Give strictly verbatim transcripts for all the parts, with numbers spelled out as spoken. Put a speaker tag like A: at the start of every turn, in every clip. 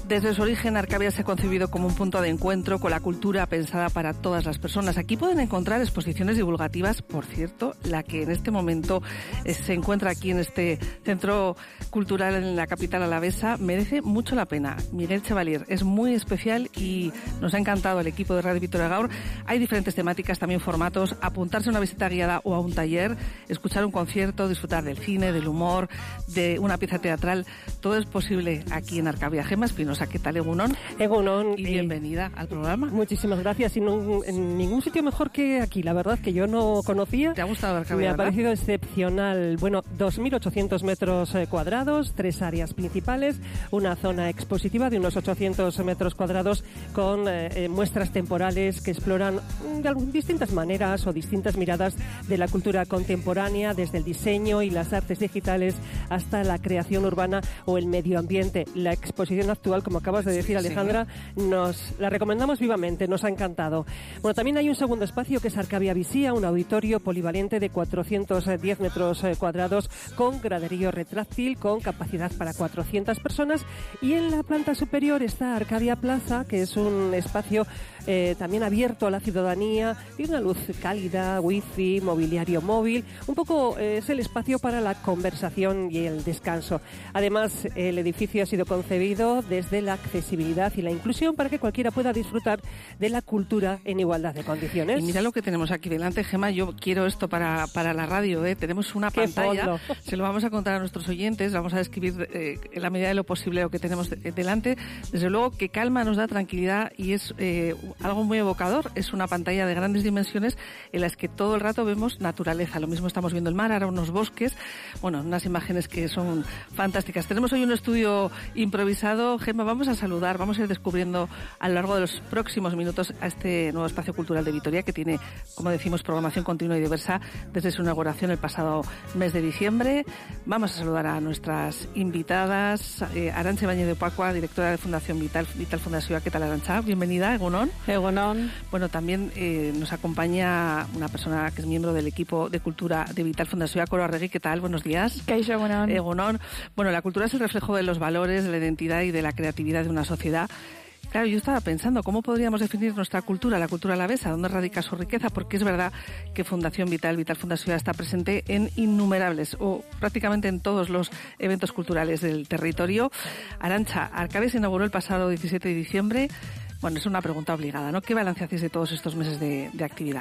A: Desde su origen, Arcavia se ha concebido como un punto de encuentro con la cultura pensada para todas las personas. Aquí pueden encontrar exposiciones divulgativas, por cierto, la que en este momento eh, se encuentra aquí en este centro cultural en la capital alavesa, merece mucho la pena. Miguel Chevalier es muy especial y nos ha encantado el equipo de Radio Vitoria Gaur. Hay diferentes temáticas, también formatos, apuntarse a una visita guiada o a un taller, escuchar un concierto, disfrutar del cine, del humor, de una pieza teatral. Todo es posible aquí en Arcavia. Gemma Espinosa, ¿qué tal, Egunon?
B: Egunon.
A: Y bienvenida al programa.
B: Muchísimas gracias. Y no, en ningún sitio mejor que aquí, la verdad, que yo no conocía.
A: ¿Te ha gustado Arcavia?
B: Me ha parecido excepcional. Bueno, dos mil ochocientos metros cuadrados, tres áreas principales, una zona expositiva de unos ochocientos metros cuadrados con eh, muestras temporales que exploran de distintas maneras o distintas miradas de la cultura contemporánea, desde el diseño y las artes digitales hasta la creación urbana o el medio ambiente. La exposición actual, como acabas de decir, Alejandra, nos la recomendamos vivamente, nos ha encantado. Bueno, también hay un segundo espacio que es Arcavia Visía, un auditorio polivalente de cuatrocientos diez metros cuadrados con graderío retráctil, con capacidad para cuatrocientas personas, y en la planta superior está Arcavia Plaza, que es un espacio eh, también abierto a la ciudadanía, tiene una luz cálida, wifi, mobiliario móvil, un poco eh, es el espacio para la conversación y el descanso. Además, el edificio ha sido concebido desde la accesibilidad y la inclusión para que cualquiera pueda disfrutar de la cultura en igualdad de condiciones.
A: Y mira lo que tenemos aquí delante, Gemma. Yo quiero esto para, para la radio, ¿eh? Tenemos una
B: ¡Qué
A: pantalla,
B: fondo!
A: Se lo vamos a contar a nuestros oyentes, vamos a describir eh, en la medida de lo posible lo que tenemos de, delante. Desde luego que calma, nos da tranquilidad y es eh, algo muy evocador. Es una pantalla de grandes dimensiones en las que todo el rato vemos naturaleza. Lo mismo estamos viendo el mar, ahora unos bosques, bueno, unas imágenes que son fantásticas. Tenemos hoy un estudio improvisado. Gemma, vamos a saludar, vamos a ir descubriendo a lo largo de los próximos minutos a este nuevo espacio cultural de Vitoria, que tiene, como decimos, programación continua y diversa desde su inauguración el pasado mes de diciembre. Vamos a saludar a nuestras invitadas, eh, Arantxa Ibáñez de Opacua, directora de Fundación Vital, Vital Fundazioa. ¿Qué tal, Arantxa? Bienvenida, Egunon.
C: Egunon.
A: Bueno, también eh, nos acompaña una persona que es miembro del equipo de cultura de Vital Fundazioa, Coro Arregui. ¿Qué tal? Buenos días.
C: Kaixo, Egunon.
A: Egunon. Bueno, la cultura es el reflejo de los valores, de la identidad y de la creatividad de una sociedad. Claro, yo estaba pensando, ¿cómo podríamos definir nuestra cultura, la cultura alavesa? ¿Dónde radica su riqueza? Porque es verdad que Fundación Vital, Vital Fundazioa está presente en innumerables o prácticamente en todos los eventos culturales del territorio. Arantxa, Arcavia se inauguró el pasado diecisiete de diciembre. Bueno, es una pregunta obligada, ¿no? ¿Qué balance hacéis de todos estos meses de, de actividad?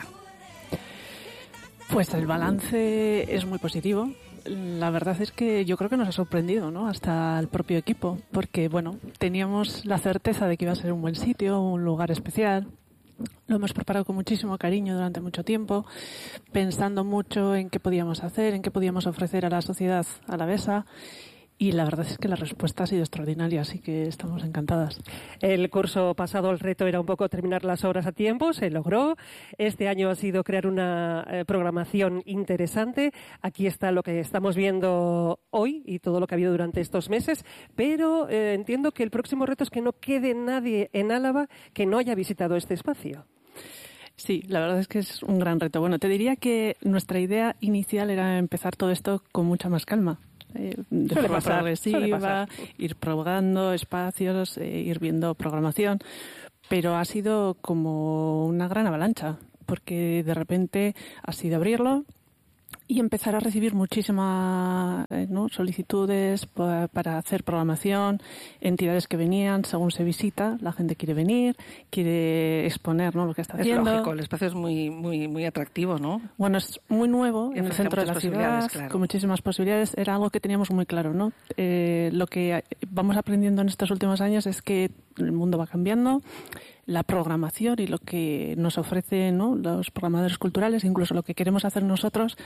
C: Pues el balance es muy positivo. La verdad es que yo creo que nos ha sorprendido, ¿no? Hasta el propio equipo, porque, bueno, teníamos la certeza de que iba a ser un buen sitio, un lugar especial. Lo hemos preparado con muchísimo cariño durante mucho tiempo, pensando mucho en qué podíamos hacer, en qué podíamos ofrecer a la sociedad alavesa. Y la verdad es que la respuesta ha sido extraordinaria, así que estamos encantadas.
B: El curso pasado el reto era un poco terminar las obras a tiempo, se logró. Este año ha sido crear una eh, programación interesante. Aquí está lo que estamos viendo hoy y todo lo que ha habido durante estos meses, pero eh, entiendo que el próximo reto es que no quede nadie en Álava que no haya visitado este espacio.
C: Sí, la verdad es que es un gran reto. Bueno, te diría que nuestra idea inicial era empezar todo esto con mucha más calma. Eh, de
B: suele
C: forma
B: pasar,
C: progresiva, ir probando espacios, eh, ir viendo programación, pero ha sido como una gran avalancha, porque de repente ha sido abrirlo y empezar a recibir muchísimas eh, ¿no? solicitudes pa, para hacer programación, entidades que venían según se visita, la gente quiere venir, quiere exponer, ¿no? lo que está haciendo.
A: Es lógico, el espacio es muy muy muy atractivo, ¿no?
C: Bueno, es muy nuevo en el centro de la ciudad,
A: claro.
C: Con muchísimas posibilidades. Era algo que teníamos muy claro, ¿no? Eh, lo que vamos aprendiendo en estos últimos años es que el mundo va cambiando, la programación y lo que nos ofrecen, ¿no? los programadores culturales, incluso lo que queremos hacer nosotros,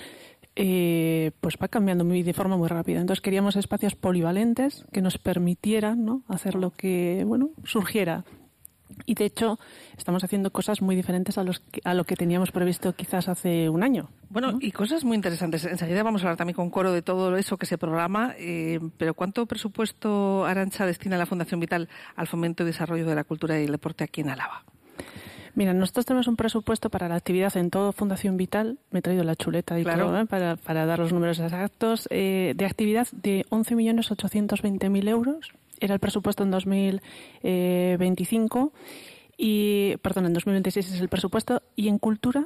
C: eh, pues va cambiando muy, de forma muy rápida. Entonces queríamos espacios polivalentes que nos permitieran, ¿no? hacer lo que bueno surgiera. Y de hecho estamos haciendo cosas muy diferentes a, los que, a lo que teníamos previsto quizás hace un año.
A: Bueno, ¿no? Y cosas muy interesantes. Enseguida vamos a hablar también con Coro de todo eso que se programa, eh, pero ¿cuánto presupuesto, Arantxa, destina la Fundación Vital al fomento y desarrollo de la cultura y el deporte aquí en Álava?
C: Mira, nosotros tenemos un presupuesto para la actividad en todo Fundación Vital, me he traído la chuleta y
A: claro.
C: todo, ¿eh? para, para dar los números exactos, eh, de actividad de once millones ochocientos veinte mil euros. era el presupuesto en dos mil veinticinco y, perdón, en dos mil veintiséis es el presupuesto, y en cultura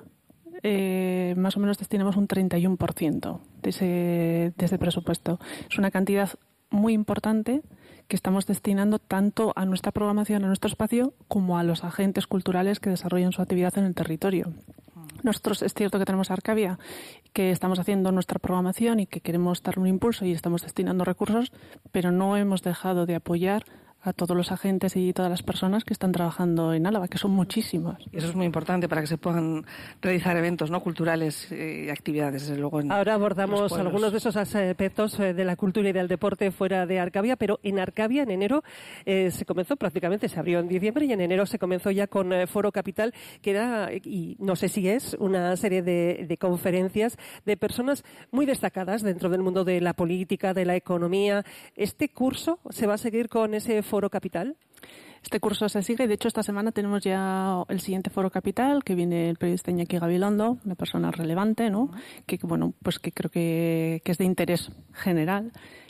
C: eh, más o menos destinamos un treinta y uno por ciento de ese, de ese presupuesto. Es una cantidad muy importante que estamos destinando tanto a nuestra programación, a nuestro espacio, como a los agentes culturales que desarrollan su actividad en el territorio. Nosotros es cierto que tenemos Arcavia, que estamos haciendo nuestra programación y que queremos dar un impulso y estamos destinando recursos, pero no hemos dejado de apoyar a todos los agentes y todas las personas que están trabajando en Álava, que son muchísimas.
A: Y eso es muy importante para que se puedan realizar eventos, ¿no?, culturales y actividades, desde luego. En
B: Ahora abordamos algunos de esos aspectos de la cultura y del deporte fuera de Arcavia, pero en Arcavia en enero eh, se comenzó, prácticamente se abrió en diciembre y en enero se comenzó ya con eh, Foro Capital, que era, y no sé si es, una serie de, de conferencias de personas muy destacadas dentro del mundo de la política, de la economía. ¿Este curso se va a seguir con ese Foro Foro Capital?
C: Este curso se sigue. De hecho, esta semana tenemos ya el siguiente Foro Capital, que viene el periodista Iñaki Gabilondo, una persona relevante, ¿no? Que, bueno, pues que creo que, que es de interés general.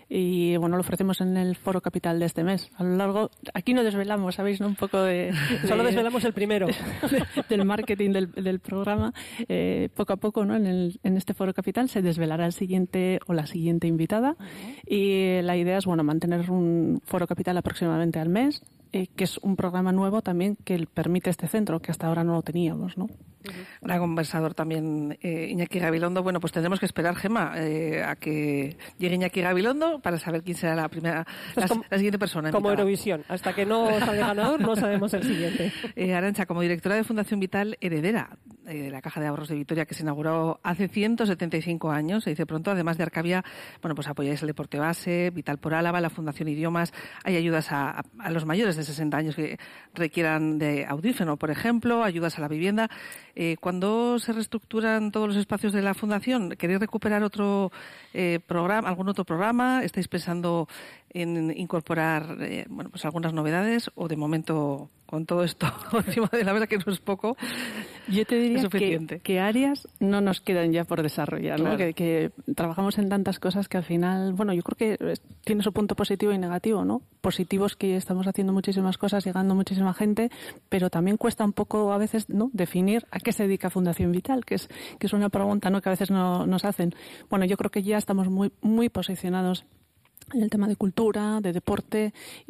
C: Y bueno, lo ofrecemos en el Foro Capital de este mes. A lo largo, aquí no desvelamos, ¿sabéis? ¿No? Un poco de, de
B: Solo desvelamos el primero.
C: De, del marketing del, del programa. Eh, poco a poco, ¿no? En, el, en este Foro Capital se desvelará el siguiente o la siguiente invitada. Uh-huh. Y la idea es, bueno, mantener un Foro Capital aproximadamente al mes, eh, que es un programa nuevo también que permite este centro, que hasta ahora no lo teníamos, ¿no?
A: Gran conversador también, eh, Iñaki Gabilondo. Bueno, pues tendremos que esperar, Gemma, eh, a que llegue Iñaki Gabilondo para saber quién será la primera, la,
B: como,
A: la siguiente persona
B: Como
A: invitada.
B: Eurovisión. Hasta que no salga ganador, no sabemos el siguiente.
A: Eh, Arantxa, como directora de Fundación Vital, heredera eh, de la Caja de Ahorros de Vitoria, que se inauguró hace ciento setenta y cinco años, se dice pronto, además de Arcavia, bueno, pues apoyáis el deporte base, Vital por Álava, la Fundación Idiomas, hay ayudas a, a los mayores de sesenta años que requieran de audífono, por ejemplo, ayudas a la vivienda. Eh, cuando se reestructuran todos los espacios de la Fundación, ¿queréis recuperar otro eh, programa, algún otro programa? ¿Estáis pensando en incorporar eh, bueno, pues algunas novedades o de momento con todo esto encima de la mesa, que no es poco,
C: yo te diría
A: es suficiente?
C: Que, que áreas no nos quedan ya por desarrollar, ¿no?
A: Claro.
C: Que, que trabajamos en tantas cosas que al final, bueno, yo creo que tiene su punto positivo y negativo, ¿no? Positivo es que estamos haciendo muchísimas cosas, llegando a muchísima gente, pero también cuesta un poco a veces, ¿no?, definir a qué se dedica Fundación Vital, que es que es una pregunta, ¿no?, que a veces no, nos hacen. Bueno, yo creo que ya estamos muy muy posicionados en el tema de cultura, de deporte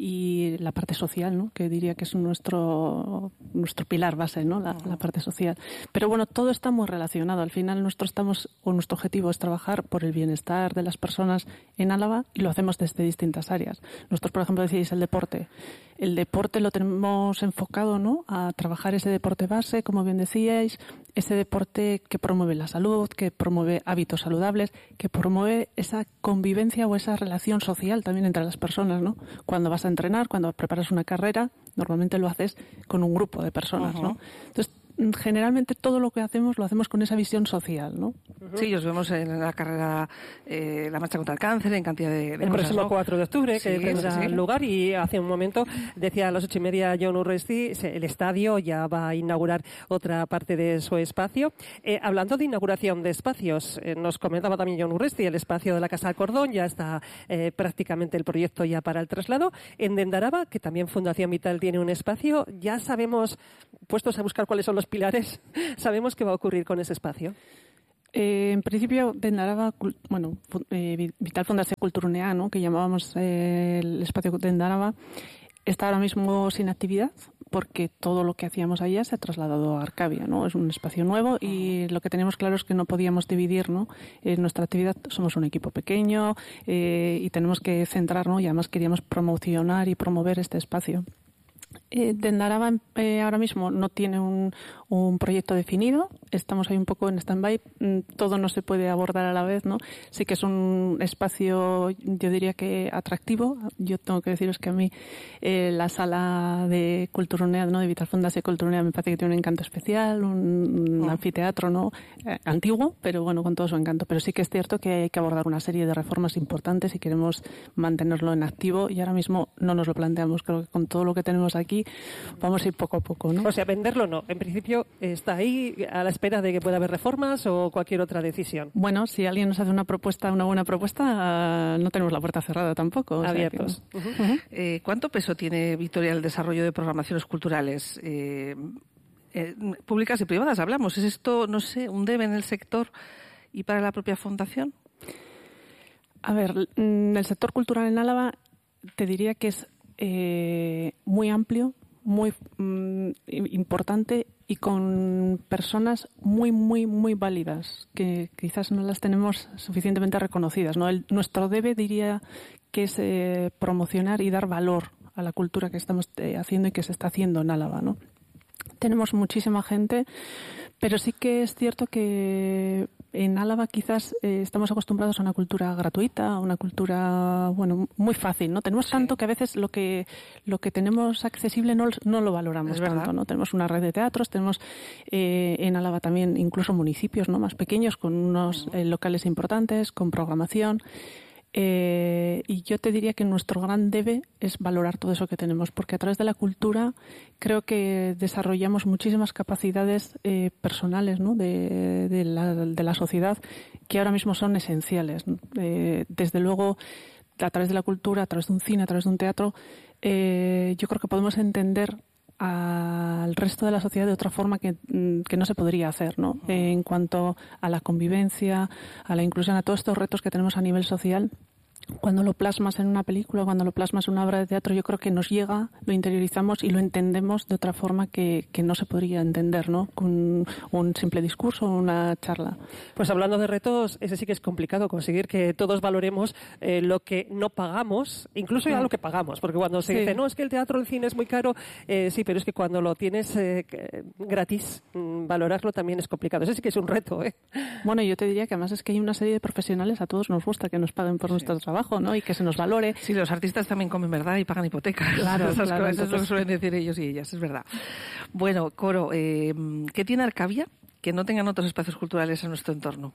C: y la parte social, ¿no?, que diría que es nuestro nuestro pilar base, ¿no?, la, la parte social. Pero bueno, todo está muy relacionado. Al final nosotros estamos, o nuestro objetivo es trabajar por el bienestar de las personas en Álava y lo hacemos desde distintas áreas. Nosotros, por ejemplo, decíais el deporte. El deporte lo tenemos enfocado, ¿no?, a trabajar ese deporte base, como bien decíais, ese deporte que promueve la salud, que promueve hábitos saludables, que promueve esa convivencia o esa relación social también entre las personas, ¿no? Cuando vas a entrenar, cuando preparas una carrera, normalmente lo haces con un grupo de personas, uh-huh. ¿no? Entonces, generalmente todo lo que hacemos lo hacemos con esa visión social, ¿no?
A: Sí, os vemos en la carrera, eh, la marcha contra el cáncer, en cantidad de, de
B: el
A: cosas,
B: próximo
A: ¿no?
B: cuatro de octubre,
A: Sí,
B: que tendrá
A: sí, sí.
B: lugar, y hace un momento decía a las ocho y media Jon Urresti, el estadio ya va a inaugurar otra parte de su espacio. Eh, hablando de inauguración de espacios, eh, nos comentaba también Jon Urresti, el espacio de la Casa Cordón, ya está eh, prácticamente el proyecto ya para el traslado. En Dendaraba, que también Fundación Vital tiene un espacio, ya sabemos, puestos a buscar cuáles son los pilares, sabemos qué va a ocurrir con ese espacio.
C: Eh, en principio, Dendaraba, bueno, eh, Vital Fundación Kulturgunea, ¿no?, que llamábamos eh, el espacio Dendaraba, está ahora mismo sin actividad porque todo lo que hacíamos allá se ha trasladado a Arcavia, ¿no? Es un espacio nuevo y lo que tenemos claro es que no podíamos dividir, ¿no?, en nuestra actividad. Somos un equipo pequeño eh, y tenemos que centrarnos, y además queríamos promocionar y promover este espacio. Eh, Dendaraba eh, ahora mismo no tiene un, un proyecto definido, estamos ahí un poco en stand-by, todo no se puede abordar a la vez, ¿no? Sí que es un espacio, yo diría que atractivo. Yo tengo que deciros que a mí eh, la sala de Kulturgunea, ¿no?, de Vital Fundación Kulturgunea, me parece que tiene un encanto especial, un, un anfiteatro, ¿no?, eh, antiguo, pero bueno, con todo su encanto. Pero sí que es cierto que hay que abordar una serie de reformas importantes y queremos mantenerlo en activo, y ahora mismo no nos lo planteamos. Creo que con todo lo que tenemos aquí vamos a ir poco a poco, ¿no?
B: O sea, venderlo no. En principio está ahí a la espera de que pueda haber reformas o cualquier otra decisión.
C: Bueno, si alguien nos hace una propuesta, una buena propuesta, no tenemos la puerta cerrada tampoco.
B: Abiertos.
C: O sea que...
A: uh-huh. Uh-huh. Eh, ¿Cuánto peso tiene, Victoria, el desarrollo de programaciones culturales eh, eh, públicas y privadas? Hablamos. ¿Es esto, no sé, un debe en el sector y para la propia fundación?
C: A ver, el sector cultural en Álava te diría que es eh, muy amplio, muy mm, importante y con personas muy, muy, muy válidas, que quizás no las tenemos suficientemente reconocidas, ¿no? El, nuestro debe, diría, que es eh, promocionar y dar valor a la cultura que estamos eh, haciendo y que se está haciendo en Álava, ¿no? Tenemos muchísima gente, pero sí que es cierto que en Álava quizás eh, estamos acostumbrados a una cultura gratuita, a una cultura, bueno, muy fácil, ¿no? Tenemos sí. tanto que a veces lo que lo que tenemos accesible no, no lo valoramos es tanto, verdad. ¿no? Tenemos una red de teatros, tenemos eh, en Álava también incluso municipios, ¿no? Más pequeños, con unos eh, locales importantes, con programación. Eh, y yo te diría que nuestro gran debe es valorar todo eso que tenemos, porque a través de la cultura creo que desarrollamos muchísimas capacidades eh, personales, ¿no? de, de, la, de la sociedad que ahora mismo son esenciales, ¿no? Eh, desde luego, a través de la cultura, a través de un cine, a través de un teatro, eh, yo creo que podemos entender al resto de la sociedad de otra forma que, que no se podría hacer, ¿no? En cuanto a la convivencia, a la inclusión, a todos estos retos que tenemos a nivel social. Cuando lo plasmas en una película, cuando lo plasmas en una obra de teatro, yo creo que nos llega, lo interiorizamos y lo entendemos de otra forma que, que no se podría entender, ¿no? Con un simple discurso o una charla.
B: Pues hablando de retos, ese sí que es complicado conseguir que todos valoremos eh, lo que no pagamos, incluso ya lo que pagamos, porque cuando se sí. dice, no, es que el teatro, el cine es muy caro, eh, sí, pero es que cuando lo tienes eh, gratis, mmm, valorarlo también es complicado. Ese sí que es un reto, ¿eh?
C: Bueno, yo te diría que además es que hay una serie de profesionales, a todos nos gusta que nos paguen por sí. nuestro trabajo, ¿no? Y que se nos valore.
A: Sí, los artistas también comen, ¿verdad? Y pagan hipotecas.
C: Claro,
A: esas
C: claro,
A: cosas, entonces... es lo que suelen decir ellos y ellas, es verdad. Bueno, Coro, eh, ¿qué tiene Arcavia que no tengan otros espacios culturales en nuestro entorno?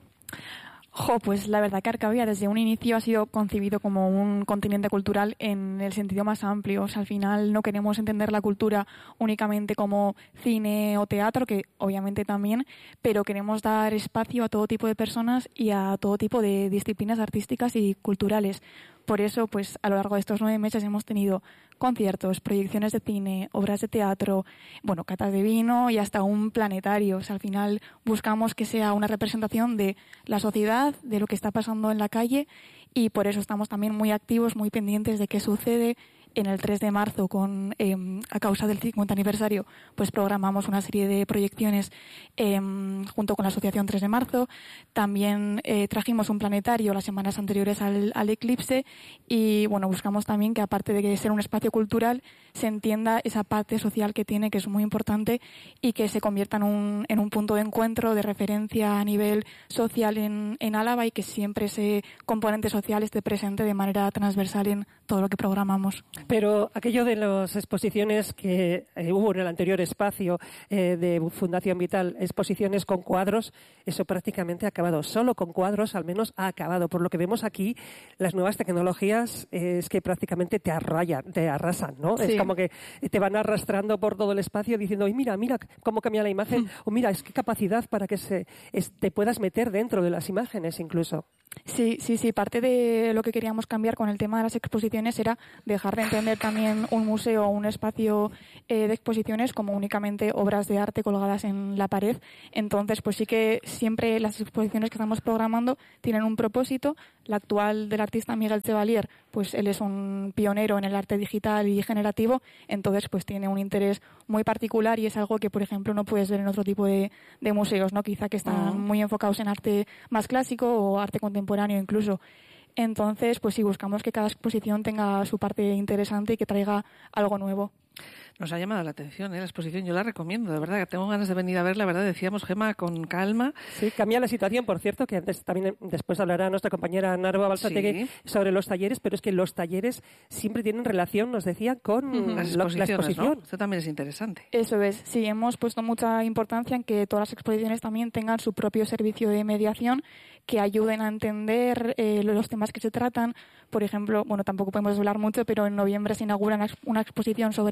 D: Jo, pues la verdad que Arcavia desde un inicio ha sido concebido como un continente cultural en el sentido más amplio. O sea, al final no queremos entender la cultura únicamente como cine o teatro, que obviamente también, pero queremos dar espacio a todo tipo de personas y a todo tipo de disciplinas artísticas y culturales. Por eso, pues a lo largo de estos nueve meses hemos tenido conciertos, proyecciones de cine, obras de teatro, bueno, catas de vino y hasta un planetario. O sea, al final buscamos que sea una representación de la sociedad, de lo que está pasando en la calle, y por eso estamos también muy activos, muy pendientes de qué sucede. En el tres de marzo, con eh, a causa del cincuenta aniversario, pues programamos una serie de proyecciones eh, junto con la Asociación tres de marzo. También eh, trajimos un planetario las semanas anteriores al, al eclipse y, bueno, buscamos también que, aparte de ser un espacio cultural, se entienda esa parte social que tiene, que es muy importante, y que se convierta en un, en un punto de encuentro, de referencia a nivel social en, en Álava, y que siempre ese componente social esté presente de manera transversal en todo lo que programamos.
B: Pero aquello de las exposiciones que eh, hubo en el anterior espacio eh, de Fundación Vital, exposiciones con cuadros, eso prácticamente ha acabado. Solo con cuadros, al menos, ha acabado. Por lo que vemos aquí, las nuevas tecnologías eh, es que prácticamente te arrayan, te arrasan, ¿no? Sí. Es como que te van arrastrando por todo el espacio diciendo, y mira, mira cómo cambia la imagen, mm. o mira, es que capacidad para que se, es, te puedas meter dentro de las imágenes incluso.
D: Sí, sí, sí. Parte de lo que queríamos cambiar con el tema de las exposiciones era dejar de entender también un museo o un espacio eh, de exposiciones como únicamente obras de arte colgadas en la pared. Entonces, pues sí que siempre las exposiciones que estamos programando tienen un propósito. La actual del artista Miguel Chevalier, pues él es un pionero en el arte digital y generativo, entonces pues tiene un interés muy particular y es algo que, por ejemplo, no puedes ver en otro tipo de, de museos, ¿no? Quizá que están uh-huh. muy enfocados en arte más clásico o arte contemporáneo incluso. Entonces, pues sí, buscamos que cada exposición tenga su parte interesante y que traiga algo nuevo.
A: Nos ha llamado la atención, ¿eh? La exposición, yo la recomiendo, de verdad, que tengo ganas de venir a ver, la verdad, decíamos, Gemma, con calma.
B: Sí, cambia la situación, por cierto, que antes también después hablará nuestra compañera Narva Balsategui sí. sobre los talleres, pero es que los talleres siempre tienen relación, nos decía, con
A: uh-huh. las
B: la,
A: exposiciones,
B: la exposición.
A: ¿no? Eso también es interesante.
D: Eso es, sí, hemos puesto mucha importancia en que todas las exposiciones también tengan su propio servicio de mediación, que ayuden a entender eh, los temas que se tratan. Por ejemplo, bueno, tampoco podemos hablar mucho, pero en noviembre se inaugura una, una exposición sobre material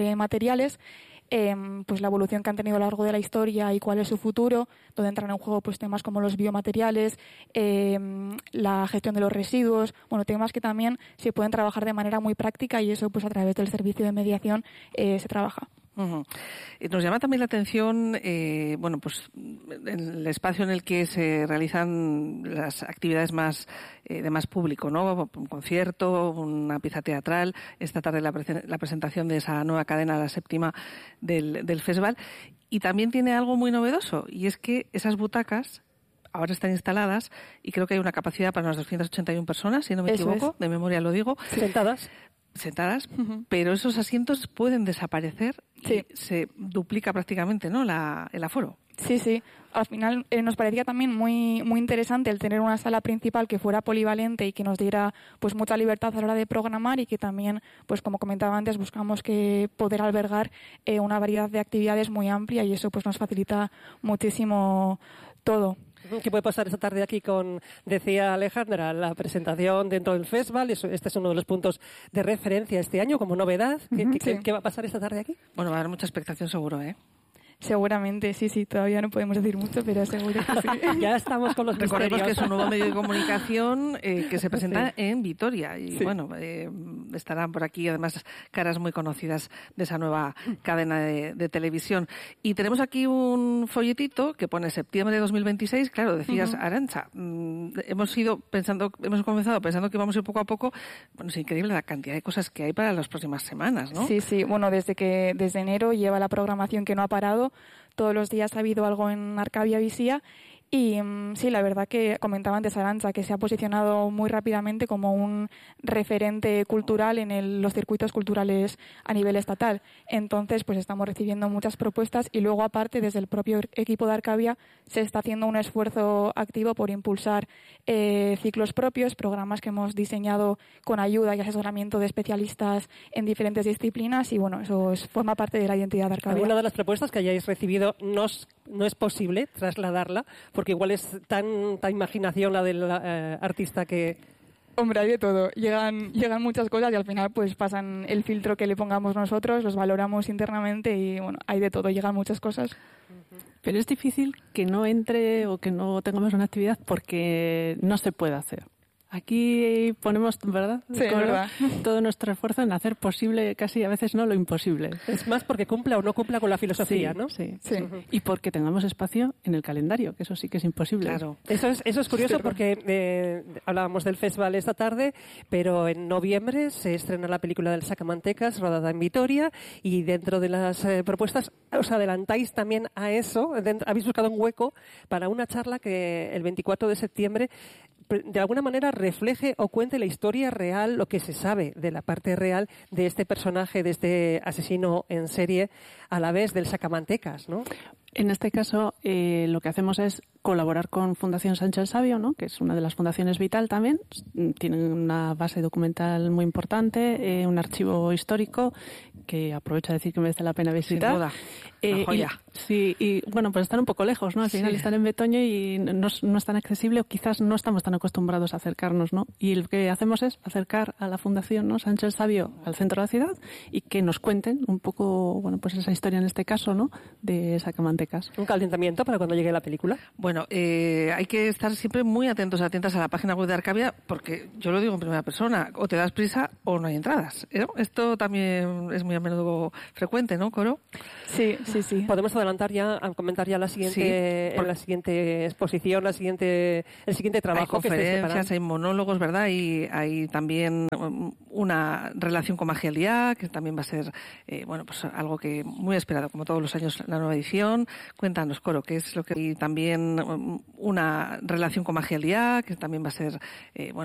D: materiales, eh, pues la evolución que han tenido a lo largo de la historia y cuál es su futuro, donde entran en juego pues temas como los biomateriales, eh, la gestión de los residuos, bueno, temas que también se pueden trabajar de manera muy práctica y eso pues a través del servicio de mediación eh, se trabaja.
A: Uh-huh. Nos llama también la atención, eh, bueno, pues el espacio en el que se realizan las actividades más eh, de más público, ¿no? Un concierto, una pieza teatral, esta tarde la, pre- la presentación de esa nueva cadena, la séptima del, del festival, y también tiene algo muy novedoso, y es que esas butacas ahora están instaladas y creo que hay una capacidad para unas doscientas ochenta y una personas, si no me
D: Eso
A: equivoco,
D: es.
A: de memoria lo digo.
B: Sentadas.
A: sentadas, uh-huh. pero esos asientos pueden desaparecer
D: sí.
A: y se duplica prácticamente, ¿no?, la, el aforo.
D: Sí, sí. Al final eh, nos parecía también muy muy interesante el tener una sala principal que fuera polivalente y que nos diera pues mucha libertad a la hora de programar y que también, pues como comentaba antes, buscamos que poder albergar eh, una variedad de actividades muy amplia y eso pues nos facilita muchísimo todo.
B: ¿Qué puede pasar esta tarde aquí con, decía Alejandra, la presentación dentro del festival? Eso, este es uno de los puntos de referencia este año como novedad. ¿Qué, uh-huh, ¿qué, sí. ¿Qué va a pasar esta tarde aquí?
A: Bueno, va a haber mucha expectación seguro, ¿eh?
D: Seguramente, sí, sí, todavía no podemos decir mucho, pero seguro que sí.
B: Ya estamos con los
A: Recordemos
B: misterios.
A: que es un nuevo medio de comunicación eh, que se presenta sí. en Vitoria y
B: sí.
A: bueno, eh, estarán por aquí además caras muy conocidas de esa nueva cadena de, de televisión. Y tenemos aquí un folletito que pone septiembre de dos mil veintiséis, claro, decías, uh-huh. Arantxa, mmm, hemos ido pensando, hemos comenzado pensando que íbamos a ir poco a poco, bueno, es increíble la cantidad de cosas que hay para las próximas semanas, ¿no?
D: Sí, sí, bueno, desde que desde enero lleva la programación que no ha parado. Todos los días ha habido algo en Arcavia Visía y um, sí, la verdad que comentaba antes Arantxa que se ha posicionado muy rápidamente como un referente cultural en el, los circuitos culturales a nivel estatal. Entonces, pues estamos recibiendo muchas propuestas y luego aparte desde el propio equipo de Arcavia se está haciendo un esfuerzo activo por impulsar eh, ciclos propios, programas que hemos diseñado con ayuda y asesoramiento de especialistas en diferentes disciplinas y bueno, eso es, forma parte de la identidad de Arcavia.
B: ¿Alguna de las propuestas que hayáis recibido no es, no es posible trasladarla? Porque igual es tanta imaginación la del eh, artista que...
D: Hombre, hay de todo. Llegan, llegan muchas cosas y al final pues pasan el filtro que le pongamos nosotros, los valoramos internamente y bueno, hay de todo, llegan muchas cosas.
C: Pero es difícil que no entre o que no tengamos una actividad porque no se puede hacer. Aquí ponemos, ¿verdad?
D: Sí, es verdad.
C: Todo nuestro esfuerzo en hacer posible, casi a veces no lo imposible.
B: Es más porque cumpla o no cumpla con la filosofía,
C: sí,
B: ¿no?
C: Sí,
D: sí.
C: Uh-huh. Y porque tengamos espacio en el calendario, que eso sí que es imposible.
B: Claro. Eso es, eso es curioso sí, porque eh, hablábamos del festival esta tarde, pero en noviembre se estrena la película del Sacamantecas, rodada en Vitoria, y dentro de las eh, propuestas os adelantáis también a eso. Dentro, habéis buscado un hueco para una charla que el veinticuatro de septiembre de alguna manera refleje o cuente la historia real, lo que se sabe de la parte real de este personaje, de este asesino en serie, a la vez del Sacamantecas, ¿no?
C: En este caso, eh, lo que hacemos es colaborar con Fundación Sancho el Sabio, ¿no?, que es una de las fundaciones vital también. Tienen una base documental muy importante, eh, un archivo histórico que aprovecho a decir que merece la pena visitar.
A: Sin duda.
C: Eh,
A: y,
C: sí, y bueno, pues están un poco lejos, ¿no? Al final sí. Están en Betoño y no, no es tan accesible o quizás no estamos tan acostumbrados a acercarnos, ¿no? Y lo que hacemos es acercar a la Fundación, ¿no?, Sancho el Sabio al centro de la ciudad y que nos cuenten un poco, bueno, pues esa historia en este caso, ¿no?, de Sacamantecas.
B: ¿Un calentamiento para cuando llegue la película?
A: Bueno, eh, hay que estar siempre muy atentos, atentas a la página web de Arcavia porque yo lo digo en primera persona, o te das prisa o no hay entradas, ¿no? Esto también es muy a menudo frecuente, ¿no, Coro?
D: Sí, sí, sí.
B: Podemos adelantar ya, a comentar ya la siguiente, sí, por... la siguiente exposición, la siguiente, el siguiente trabajo.
A: Hay conferencias, hay monólogos, ¿verdad? Y hay también una relación con Magia Liá, que también va a ser, eh, bueno, pues algo que muy esperado, como todos los años, la nueva edición. Cuéntanos, Coro, ¿qué es lo que... Y también una relación con Magia Liá, que también va a ser, eh, bueno,